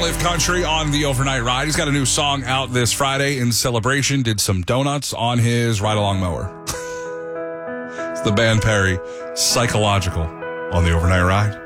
Live Country on the overnight ride. He's got a new song out this Friday in celebration. Did some donuts on his ride-along mower. It's the band Perry, Psychological on the overnight ride.